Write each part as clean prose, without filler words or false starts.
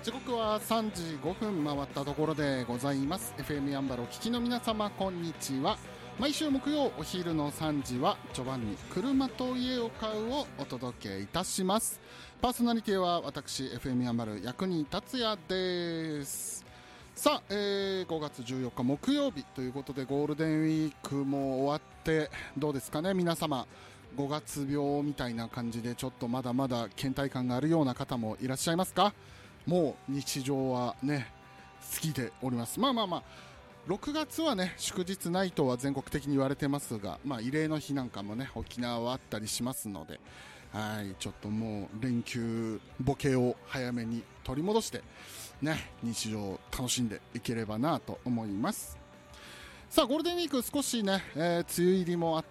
時刻は3時5分回ったところでございます。 FM やんばるお聞きの皆様、こんにちは。毎週木曜お昼の3時はジョバンニ車と家を買うをお届けいたします。パーソナリティは私 FM やんばる役に達也です。さあ、5月14日木曜日ということで、ゴールデンウィークも終わってどうですかね皆様。5月病みたいな感じでちょっとまだまだ倦怠感があるような方もいらっしゃいますか。もう日常はね好きでおります。まあ6月はね祝日ないとは全国的に言われてますが、慰霊の日なんかもね沖縄はあったりしますので、はいちょっともう連休ボケを早めに取り戻してね日常を楽しんでいければなと思います。さあゴールデンウィーク少しね、梅雨入りもあって、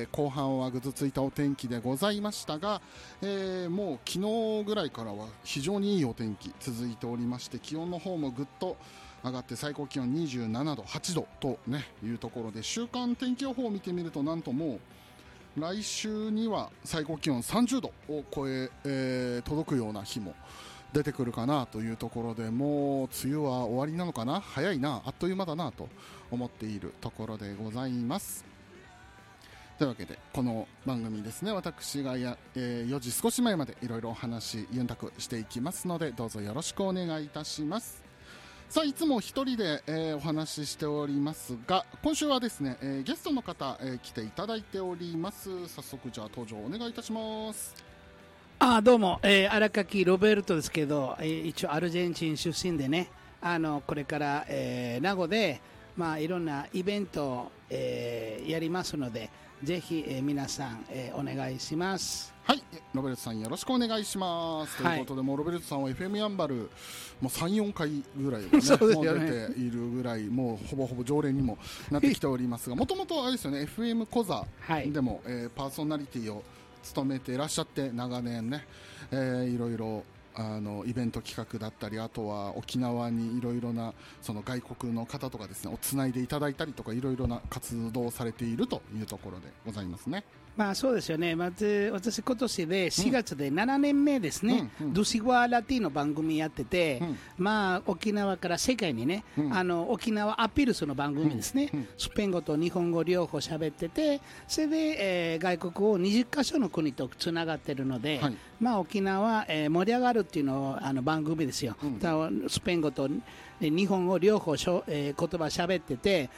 後半はぐずついたお天気でございましたが、もう昨日ぐらいからは非常にいいお天気続いておりまして、気温の方もぐっと上がって最高気温27度8度と、ね、いうところで、週間天気予報を見てみるとなんともう来週には最高気温30度を超え届くような日も出てくるかなというところで、もう梅雨は終わりなのかな、早いな、あっという間だなと思っているところでございます。というわけでこの番組ですね、私が4時少し前までいろいろお話ユンタクしていきますので、どうぞよろしくお願いいたします。さあいつも一人で、お話ししておりますが、今週はですね、ゲストの方、来ていただいております。早速じゃあ登場お願いいたします。 どうも、荒垣ロベルトですけど、一応アルゼンチン出身でね、これから、名護で、いろんなイベントを、やりますので、ぜひ、皆さん、お願いします。 はい、ロベルトさんよろしくお願いします。ということで、もうロベルトさんは FM やんばるもう 3,4 回ぐらい、ねそうですよね、 もう出ているぐらい、もうほぼほぼ常連にもなってきておりますが、もともとあれですよね FM コザでも、パーソナリティを務めていらっしゃって、長年ね、いろいろイベント企画だったり、あとは沖縄にいろいろなその外国の方とかですねをつないでいただいたりとか、いろいろな活動をされているというところでございますね。 そうですよね。まず私今年で4月で7年目ですね、ドゥシゴアラティの番組やってて、沖縄から世界にね、沖縄アピールする番組ですね、スペイン語と日本語両方喋ってて、それで、外国を20カ所の国とつながってるので、沖縄、盛り上がるっていうのを番組ですよ、スペイン語と日本語両方言葉喋ってて、